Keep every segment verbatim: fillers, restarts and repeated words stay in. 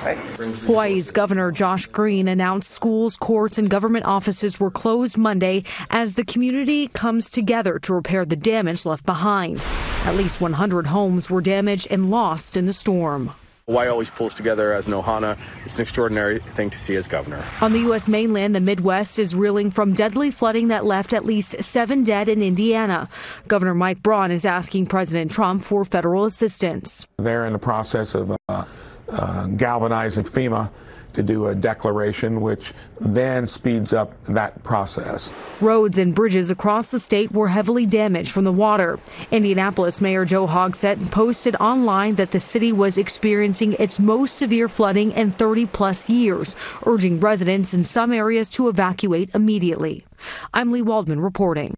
Hawaii's Governor Josh Green announced schools, courts, and government offices were closed Monday as the community comes together to repair the damage left behind. At least one hundred homes were damaged and lost in the storm. Hawaii always pulls together as an ohana. It's an extraordinary thing to see as governor. On the U S mainland, the Midwest is reeling from deadly flooding that left at least seven dead in Indiana. Governor Mike Braun is asking President Trump for federal assistance. They're in the process of uh, uh, galvanizing FEMA to do a declaration, which then speeds up that process. Roads and bridges across the state were heavily damaged from the water. Indianapolis Mayor Joe Hogsett posted online that the city was experiencing its most severe flooding in thirty plus years, urging residents in some areas to evacuate immediately. I'm Lee Waldman reporting.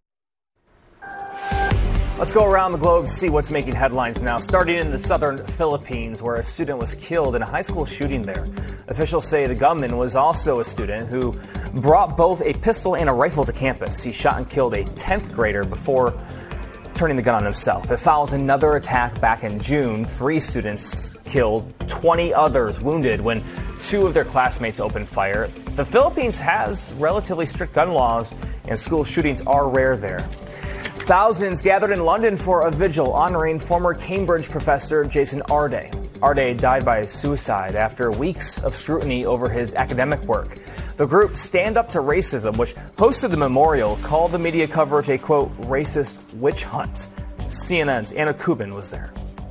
Let's go around the globe to see what's making headlines now, starting in the southern Philippines, where a student was killed in a high school shooting there. Officials say the gunman was also a student who brought both a pistol and a rifle to campus. He shot and killed a tenth grader before turning the gun on himself. It follows another attack back in June. Three students killed, twenty others wounded when two of their classmates opened fire. The Philippines has relatively strict gun laws, and school shootings are rare there. Thousands gathered in London for a vigil honoring former Cambridge professor Jason Arday. Arday died by suicide after weeks of scrutiny over his academic work. The group Stand Up to Racism, which hosted the memorial, called the media coverage a, quote, racist witch hunt. C N N's Anna Kubin was there.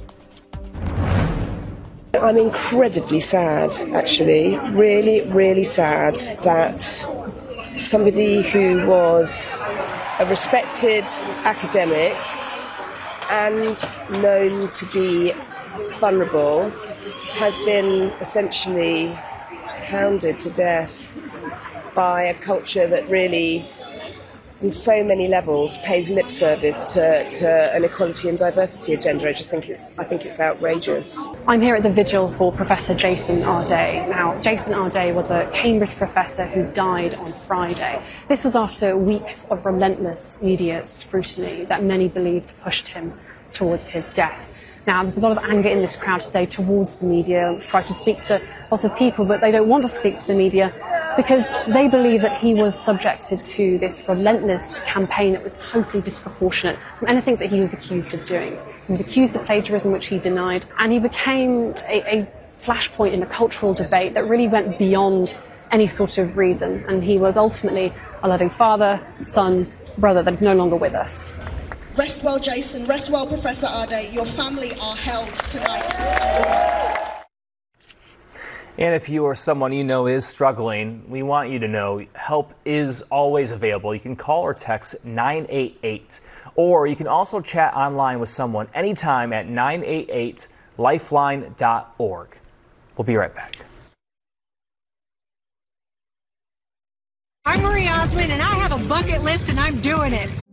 I'm incredibly sad, actually. Really, really sad that somebody who was a respected academic and known to be vulnerable has been essentially hounded to death by a culture that really, on so many levels, pays lip service to, to an equality and diversity agenda. I just think it's, I think it's outrageous. I'm here at the vigil for Professor Jason Arday. Now, Jason Arday was a Cambridge professor who died on Friday. This was after weeks of relentless media scrutiny that many believed pushed him towards his death. Now, there's a lot of anger in this crowd today towards the media. We've tried to speak to lots of people, but they don't want to speak to the media because they believe that he was subjected to this relentless campaign that was totally disproportionate from anything that he was accused of doing. He was accused of plagiarism, which he denied, and he became a, a flashpoint in a cultural debate that really went beyond any sort of reason. And he was ultimately a loving father, son, brother that is no longer with us. Rest well, Jason. Rest well, Professor Arday. Your family are held tonight and always. And if you or someone you know is struggling, we want you to know help is always available. You can call or text nine eight eight, or you can also chat online with someone anytime at nine eight eight lifeline dot org. We'll be right back. I'm Marie Osmond, and I have a bucket list, and I'm doing it.